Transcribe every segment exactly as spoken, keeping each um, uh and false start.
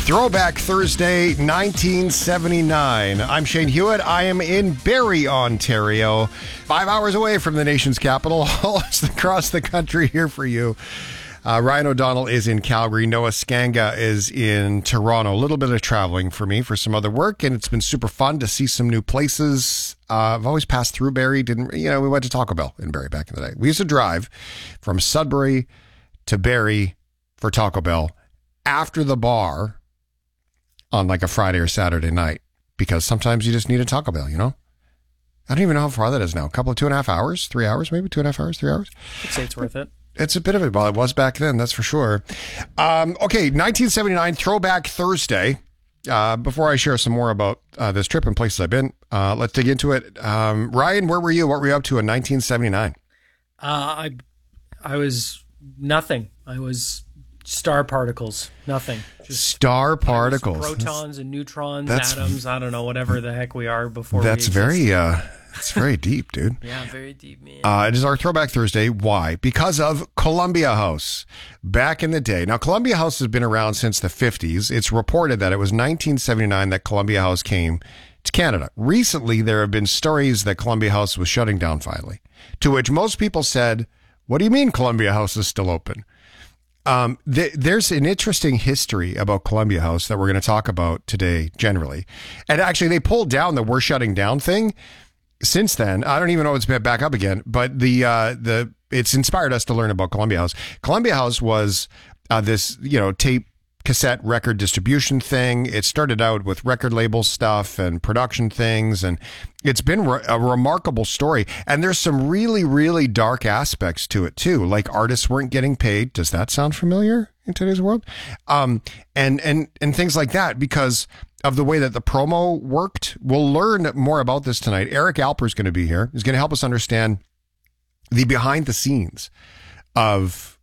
Throwback Thursday, nineteen seventy-nine. I'm Shane Hewitt. I am in Barrie, Ontario, five hours away from the nation's capital, all across the country here for you. Uh, Ryan O'Donnell is in Calgary. Noah Skanga is in Toronto. A little bit of traveling for me for some other work, and it's been super fun to see some new places. Uh, I've always passed through Barrie. Didn't you know? We went to Taco Bell in Barrie back in the day. We used to drive from Sudbury to Barrie for Taco Bell after the bar on like a Friday or Saturday night, because sometimes you just need a Taco Bell, you know? I don't even know how far that is now. A couple of two and a half hours, three hours, maybe two and a half hours, three hours. I'd say it's worth it. It's a bit of it. Well, it was back then, that's for sure. Um, okay, nineteen seventy-nine, Throwback Thursday. Uh, before I share some more about uh, this trip and places I've been, uh, let's dig into it. Um, Ryan, where were you? What were you up to in nineteen seventy-nine? Uh, I, I was nothing. I was star particles. Nothing. Just star particles. Protons and neutrons, that's, atoms. I don't know, whatever the heck we are before. That's we very. Uh, It's very deep, dude. Yeah, very deep, man. Uh, it is our Throwback Thursday. Why? Because of Columbia House. Back in the day. Now, Columbia House has been around since the fifties. It's reported that it was nineteen seventy-nine that Columbia House came to Canada. Recently, there have been stories that Columbia House was shutting down finally, to which most people said, what do you mean Columbia House is still open? Um, th- there's an interesting history about Columbia House that we're going to talk about today generally. And actually, they pulled down the we're shutting down thing. Since then, I don't even know it's been back up again, but the uh, the it's inspired us to learn about Columbia House. Columbia House was uh, this, you know, tape cassette record distribution thing. It started out with record label stuff and production things, and it's been re- a remarkable story. And there's some really, really dark aspects to it too. Like artists weren't getting paid. Does that sound familiar in today's world? Um, and and and things like that because of the way that the promo worked. We'll learn more about this tonight. Eric Alper is going to be here. He's going to help us understand the behind the scenes of,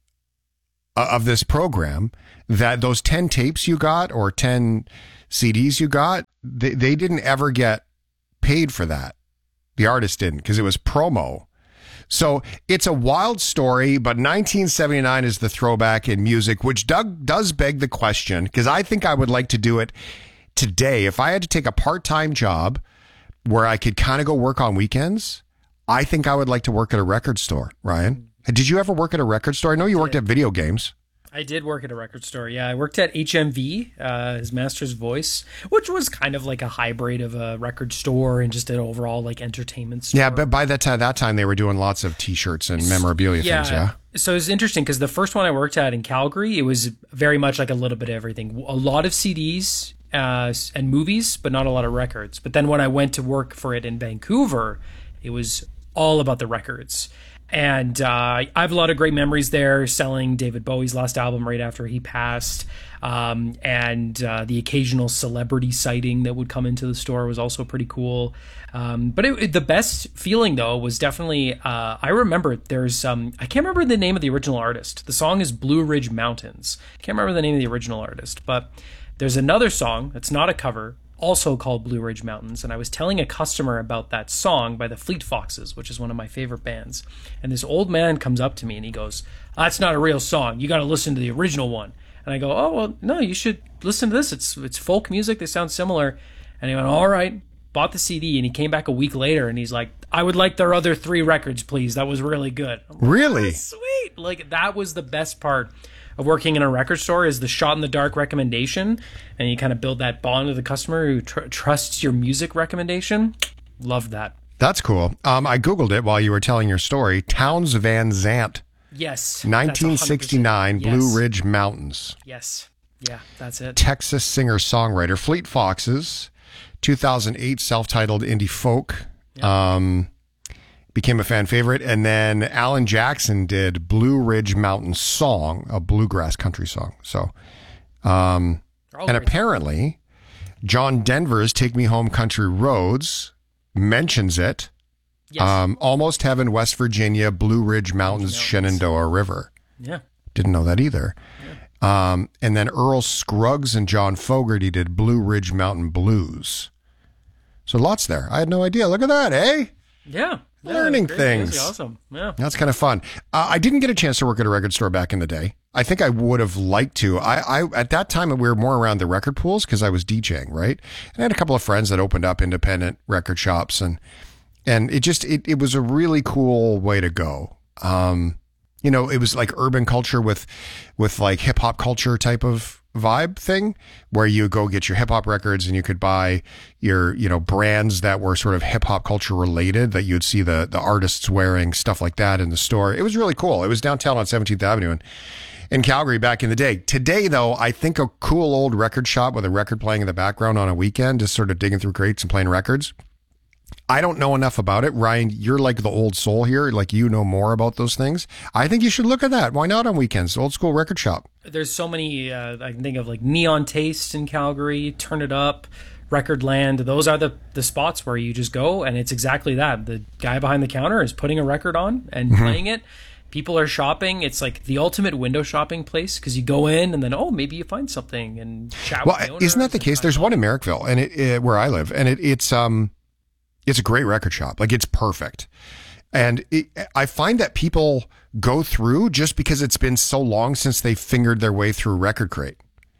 uh, of this program, that those ten tapes you got or ten C Ds you got, they, they didn't ever get paid for that. The artist didn't, because it was promo. So it's a wild story, but nineteen seventy-nine is the throwback in music, which Doug does beg the question, because I think I would like to do it today. If I had to take a part-time job where I could kind of go work on weekends, I think I would like to work at a record store. Ryan, did you ever work at a record store? I know you worked at video games. I did work at a record store. Yeah, I worked at H M V, uh, his Master's Voice, which was kind of like a hybrid of a record store and just an overall like entertainment store. Yeah, but by that time, that time they were doing lots of T-shirts and memorabilia yeah. things. Yeah. So it's interesting because the first one I worked at in Calgary, it was very much like a little bit of everything. A lot of C Ds uh, and movies, but not a lot of records. But then when I went to work for it in Vancouver, it was all about the records. And uh, I have a lot of great memories there, selling David Bowie's last album right after he passed. Um, and uh, the occasional celebrity sighting that would come into the store was also pretty cool. Um, but it, it, the best feeling, though, was definitely, uh, I remember there's, um, I can't remember the name of the original artist. The song is Blue Ridge Mountains. I can't remember the name of the original artist, but there's another song that's not a cover, also called Blue Ridge Mountains, and I was telling a customer about that song by the Fleet Foxes, which is one of my favorite bands. And this old man comes up to me and he goes, "That's not a real song. You got to listen to the original one." And I go, "Oh, well, no, you should listen to this. It's it's folk music. They sound similar." And he went, "All right." Bought the C D, and he came back a week later and he's like, "I would like their other three records, please. That was really good." I'm like, really? "Oh, sweet. Like, that was the best part of working in a record store, is the shot in the dark recommendation, and you kind of build that bond with the customer who tr- trusts your music recommendation. Love that. That's cool. Um, I Googled it while you were telling your story. Townes Van Zandt. Yes. nineteen sixty-nine, yes. Blue Ridge Mountains. Yes. Yeah, that's it. Texas singer-songwriter. Fleet Foxes, two thousand eight self-titled indie folk. Yeah. Um, became a fan favorite. And then Alan Jackson did Blue Ridge Mountain Song, a bluegrass country song. So, um, and apparently John Denver's Take Me Home Country Roads mentions it. Yes. Um, Almost Heaven, West Virginia, Blue Ridge Mountains, Mountains. Shenandoah River. Yeah. Didn't know that either. Yeah. Um, and then Earl Scruggs and John Fogerty did Blue Ridge Mountain Blues. So lots there. I had no idea. Look at that, eh? Yeah. Learning great. things. That's awesome. Yeah. That's kind of fun. Uh, I didn't get a chance to work at a record store back in the day. I think I would have liked to. I, I at that time, we were more around the record pools because I was DJing, right? And I had a couple of friends that opened up independent record shops, and and it just, it, it was a really cool way to go. Um, you know, it was like urban culture with, with like hip hop culture type of vibe thing, where you go get your hip hop records and you could buy your, you know, brands that were sort of hip hop culture related, that you'd see the, the artists wearing stuff like that in the store. It was really cool. It was downtown on seventeenth Avenue in, in Calgary back in the day. Today, though, I think a cool old record shop with a record playing in the background on a weekend, just sort of digging through crates and playing records. I don't know enough about it. Ryan, you're like the old soul here. Like, you know more about those things. I think you should look at that. Why not on weekends? Old school record shop. There's so many, uh, I can think of like Neon Taste in Calgary, Turn It Up, Record Land. Those are the, the spots where you just go, and it's exactly that. The guy behind the counter is putting a record on and mm-hmm. playing it. People are shopping. It's like the ultimate window shopping place, because you go in and then, oh, maybe you find something and chat well, with the owner. Isn't that the case? There's one in Merrickville, and it, it where I live, and it, it's um, it's a great record shop. Like, it's perfect. And it, I find that people go through just because it's been so long since they fingered their way through Record Crate.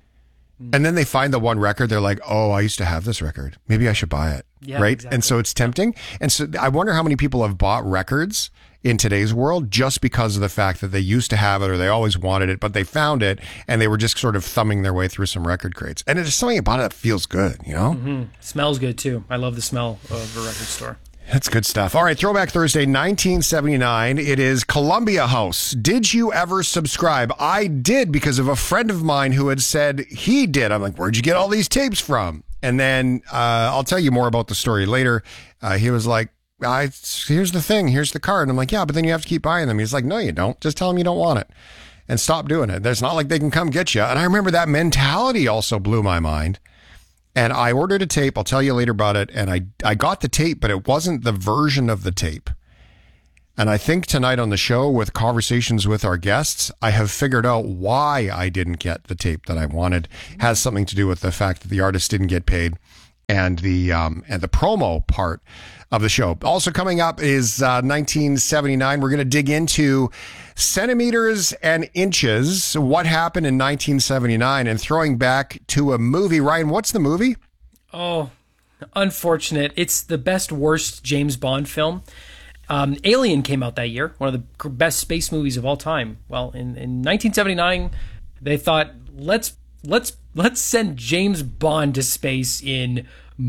Mm. And then they find the one record, they're like, oh, I used to have this record. Maybe I should buy it. Yeah, right? Exactly. And so it's tempting. And so I wonder how many people have bought records in today's world just because of the fact that they used to have it or they always wanted it, but they found it and they were just sort of thumbing their way through some record crates. And there's something about it that feels good, you know? Mm-hmm. Smells good too. I love the smell of a record store. That's good stuff. All right, Throwback Thursday, nineteen seventy-nine. It is Columbia House. Did you ever subscribe? I did, because of a friend of mine who had said he did. I'm like, where'd you get all these tapes from? And then uh, I'll tell you more about the story later. Uh, he was like, I, here's the thing. Here's the card. And I'm like, yeah, but then you have to keep buying them. He's like, no, you don't. Just tell them you don't want it and stop doing it. There's not like they can come get you. And I remember that mentality also blew my mind. And I ordered a tape. I'll tell you later about it. And I, I got the tape, but it wasn't the version of the tape. And I think tonight on the show, with conversations with our guests, I have figured out why I didn't get the tape that I wanted. It has something to do with the fact that the artist didn't get paid, and the um, and the promo part of the show. Also coming up is uh, nineteen seventy-nine. We're going to dig into centimeters and inches, what happened in nineteen seventy-nine, and throwing back to a movie. Ryan, what's the movie? Oh, unfortunate. It's the best worst James Bond film. Um, Alien came out that year, one of the best space movies of all time. Well, in, in nineteen seventy-nine, they thought, let's let's let's send James Bond to space in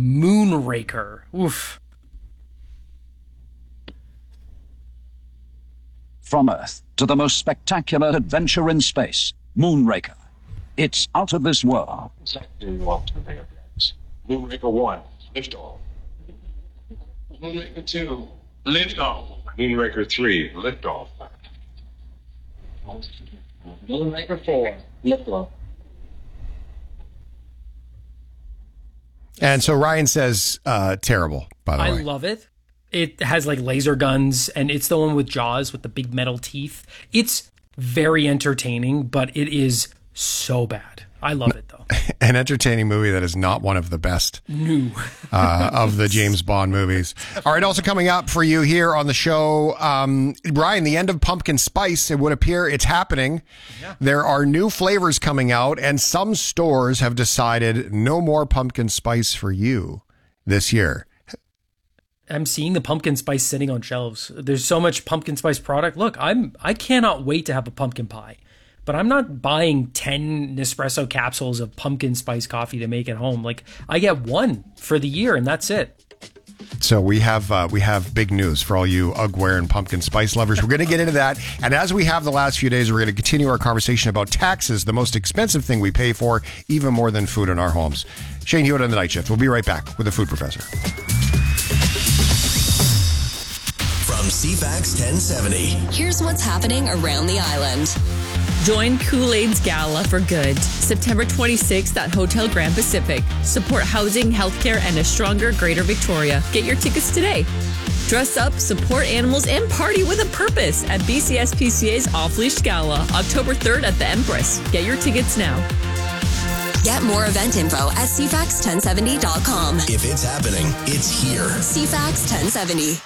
Moonraker. Oof. From Earth to the most spectacular adventure in space, Moonraker. It's out of this world. Exactly what Moonraker one, liftoff. Moonraker two, liftoff. Moonraker three, liftoff. Moonraker four, liftoff. And so Ryan says, uh, terrible, by the I way. I love it. It has like laser guns, and it's the one with Jaws with the big metal teeth. It's very entertaining, but it is so bad. I love it, though. An entertaining movie that is not one of the best no. uh, of the James Bond movies. All right, also coming up for you here on the show, um, Brian, the end of pumpkin spice, it would appear it's happening. Yeah. There are new flavors coming out, and some stores have decided no more pumpkin spice for you this year. I'm seeing the pumpkin spice sitting on shelves. There's so much pumpkin spice product. Look, I'm I cannot wait to have a pumpkin pie. But I'm not buying ten Nespresso capsules of pumpkin spice coffee to make at home. Like, I get one for the year, and that's it. So we have uh, we have big news for all you Ugware and pumpkin spice lovers. We're going to get into that. And as we have the last few days, we're going to continue our conversation about taxes, the most expensive thing we pay for, even more than food in our homes. Shane Hewitt on the Night Shift. We'll be right back with the Food Professor. From C FAX ten seventy. Here's what's happening around the island. Join Kool-Aid's Gala for Good, September twenty-sixth at Hotel Grand Pacific. Support housing, healthcare, and a stronger Greater Victoria. Get your tickets today. Dress up, support animals, and party with a purpose at B C S P C A's Off-Leash Gala, October third at the Empress. Get your tickets now. Get more event info at C FAX ten seventy dot com. If it's happening, it's here. C FAX ten seventy.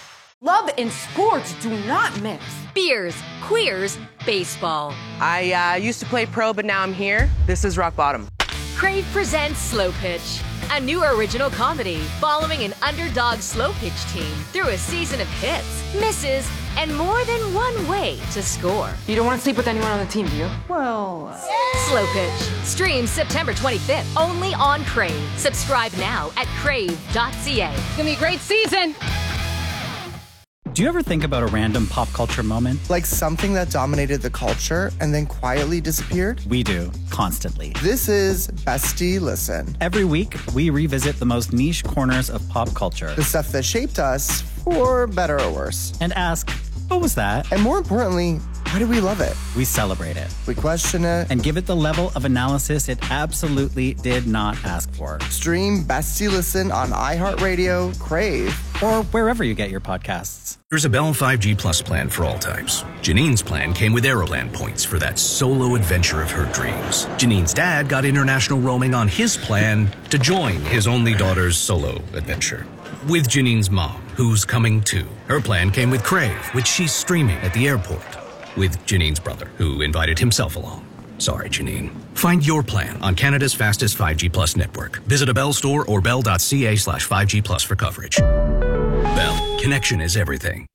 Love and sports do not mix. Beers, queers, baseball. I uh, used to play pro, but now I'm here. This is rock bottom. Crave presents Slow Pitch, a new original comedy following an underdog slow pitch team through a season of hits, misses, and more than one way to score. You don't want to sleep with anyone on the team, do you? Well... Uh... Slow Pitch. Streams September twenty-fifth, only on Crave. Subscribe now at crave dot c a. It's gonna be a great season! Do you ever think about a random pop culture moment? Like something that dominated the culture and then quietly disappeared? We do, constantly. This is Bestie Listen. Every week, we revisit the most niche corners of pop culture. The stuff that shaped us, for better or worse. And ask, what was that? And more importantly, why do we love it? We celebrate it. We question it. And give it the level of analysis it absolutely did not ask for. Stream Bestie Listen on iHeartRadio, Crave, or wherever you get your podcasts. There's a Bell five G Plus plan for all types. Janine's plan came with Aeroland points for that solo adventure of her dreams. Janine's dad got international roaming on his plan to join his only daughter's solo adventure. With Janine's mom, who's coming too. Her plan came with Crave, which she's streaming at the airport. With Janine's brother, who invited himself along. Sorry, Janine. Find your plan on Canada's fastest five G Plus network. Visit a Bell store or bell dot c a slash five G plus for coverage. Bell, connection is everything.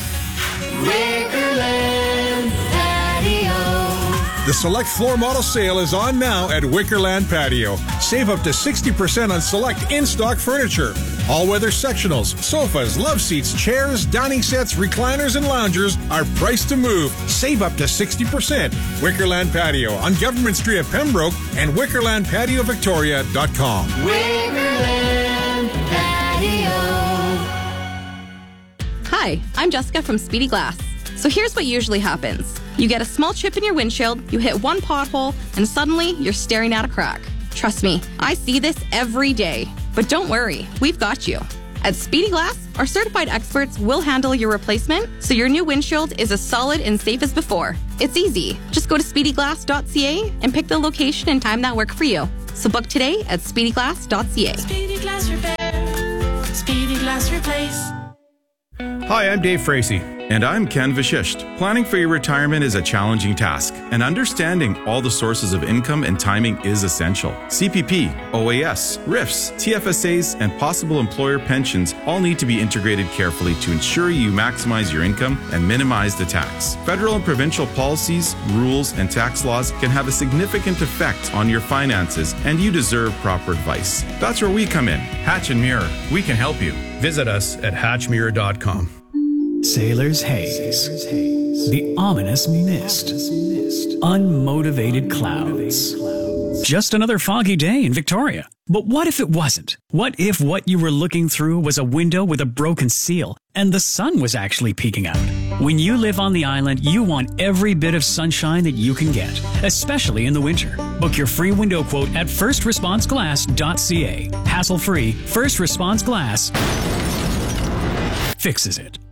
Wickerland Patio. The select floor model sale is on now at Wickerland Patio. Save up to sixty percent on select in-stock furniture. All-weather sectionals, sofas, love seats, chairs, dining sets, recliners, and loungers are priced to move. Save up to sixty percent. Wickerland Patio on Government Street at Pembroke and wickerland patio victoria dot com. Wickerland Patio. Hi, I'm Jessica from Speedy Glass. So here's what usually happens. You get a small chip in your windshield, you hit one pothole, and suddenly you're staring at a crack. Trust me, I see this every day. But don't worry, we've got you. At Speedy Glass, our certified experts will handle your replacement so your new windshield is as solid and safe as before. It's easy. Just go to speedy glass dot c a and pick the location and time that work for you. So book today at speedy glass dot c a. Speedy Glass Repair. Speedy Glass Replace. Hi, I'm Dave Fracey. And I'm Ken Vashisht. Planning for your retirement is a challenging task, and understanding all the sources of income and timing is essential. C P P, O A S, R I Fs, T F S As, and possible employer pensions all need to be integrated carefully to ensure you maximize your income and minimize the tax. Federal and provincial policies, rules, and tax laws can have a significant effect on your finances, and you deserve proper advice. That's where we come in. Hatch and Mirror. We can help you. Visit us at hatch mirror dot com. Sailor's Haze, the ominous mist, unmotivated clouds. Just another foggy day in Victoria. But what if it wasn't? What if what you were looking through was a window with a broken seal and the sun was actually peeking out? When you live on the island, you want every bit of sunshine that you can get, especially in the winter. Book your free window quote at first response glass dot c a. Hassle-free, First Response Glass fixes it.